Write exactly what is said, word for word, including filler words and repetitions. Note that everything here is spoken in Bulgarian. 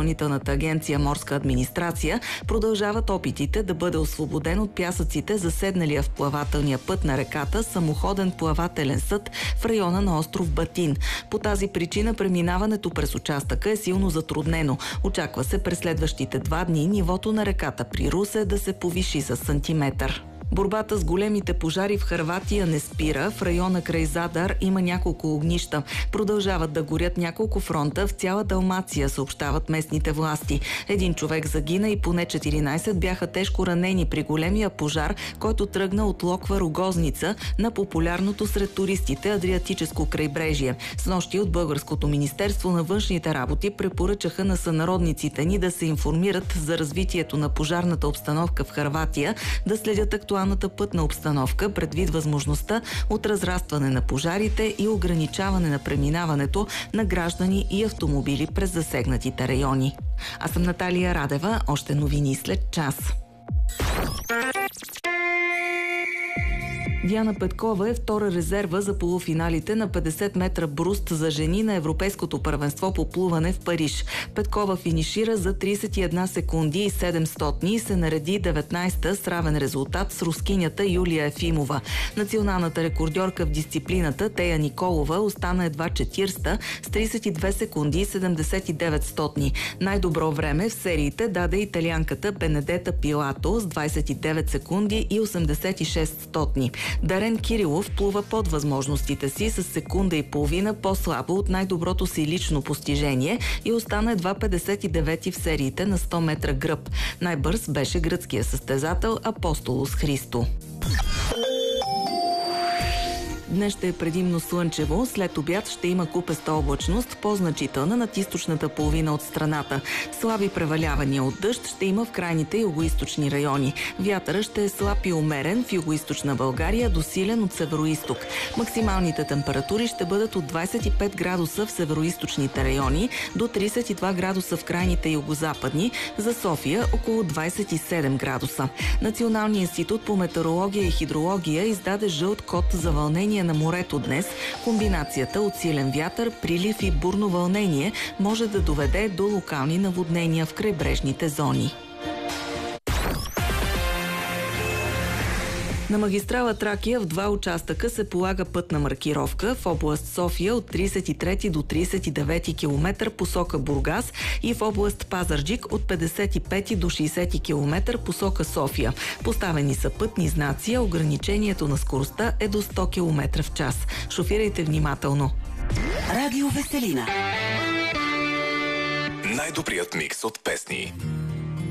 Изпълнителната агенция Морска администрация продължават опитите да бъде освободен от пясъците заседналия в плавателния път на реката самоходен плавателен съд в района на остров Батин. По тази причина преминаването през участъка е силно затруднено. Очаква се през следващите два дни нивото на реката при Русе да се повиши с сантиметър. Борбата с големите пожари в Хърватия не спира. В района край Задар има няколко огнища. Продължават да горят няколко фронта в цяла Далмация, съобщават местните власти. Един човек загина и поне четиринайсет бяха тежко ранени при големия пожар, който тръгна от Локва Рогозница на популярното сред туристите Адриатическо крайбрежие. Снощи от Българското министерство на външните работи препоръчаха на сънародниците ни да се информират за развитието на пожарната обстановка в Хърватия, да следят актуалната пътна обстановка предвид възможността от разрастване на пожарите и ограничаване на преминаването на граждани и автомобили през засегнатите райони. Аз съм Наталия Радева. Още новини след час. Диана Петкова е втора резерва за полуфиналите на петдесет метра бруст за жени на Европейското първенство по плуване в Париж. Петкова финишира за трийсет и една секунди и седемстотни и се нареди деветнайсета с равен резултат с рускинята Юлия Ефимова. Националната рекордьорка в дисциплината Тея Николова остана едва четирийсета с трийсет и две секунди и седемдесет и девет стотни. Най-добро време в сериите даде италианката Бенедета Пилато с двайсет и девет секунди и осемдесет и шест стотни. Дарен Кирилов плува под възможностите си с секунда и половина по-слабо от най-доброто си лично постижение и остана едва петдесет и девети в сериите на сто метра гръб. Най-бърз беше гръцкия състезател Апостолос Христо. Днес ще е предимно слънчево, след обяд ще има купеста облачност, по-значителна над източната половина от страната. Слаби превалявания от дъжд ще има в крайните югоизточни райони. Вятъра ще е слаб и умерен в югоизточна България, до силен от североизток. Максималните температури ще бъдат от двайсет и пет градуса в североизточните райони до трийсет и два градуса в крайните югозападни, за София около двайсет и седем градуса. Националният институт по метеорология и хидрология издаде жълт код за вълнение на морето днес. Комбинацията от силен вятър, прилив и бурно вълнение може да доведе до локални наводнения в крайбрежните зони. На магистрала Тракия в два участъка се полага пътна маркировка в област София от трийсет и трети до трийсет и девети километър посока Бургас и в област Пазарджик от петдесет и пети до шейсети километър посока София. Поставени са пътни знаци, а ограничението на скоростта е до сто километра в час. Шофирайте внимателно. Радио Веселина. Най-добрият микс от песни.